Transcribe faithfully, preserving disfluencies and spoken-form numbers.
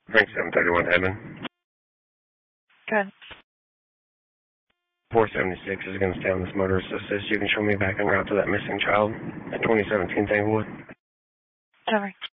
Frank seven thirty-one Edmond. Good. four seventy-six is going to stay on this motorist assist. You can show me back en route to that missing child at twenty seventeen Tanglewood. Over.